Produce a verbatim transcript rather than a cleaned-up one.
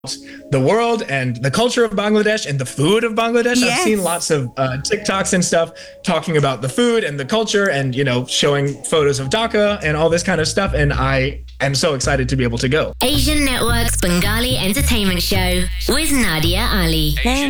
the world and the culture of Bangladesh and the food of Bangladesh. Yes. I've seen lots of uh, TikToks and stuff talking about the food and the culture and, you know, showing photos of Dhaka and all this kind of stuff. And I am so excited to be able to go. Asian Network's Bengali Entertainment Show with Nadia Ali.